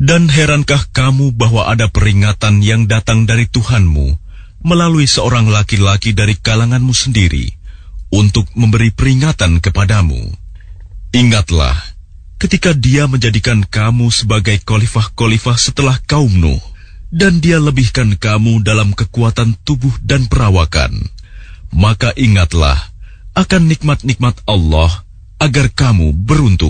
Dan herankah kamu bahwa ada peringatan yang datang dari Tuhanmu melalui seorang laki-laki dari kalanganmu sendiri untuk memberi peringatan kepadamu? Ingatlah, ketika dia menjadikan kamu sebagai khalifah-khalifah setelah kaum Nuh, dan dia lebihkan kamu dalam kekuatan tubuh dan perawakan, maka ingatlah akan nikmat-nikmat Allah agar kamu beruntung.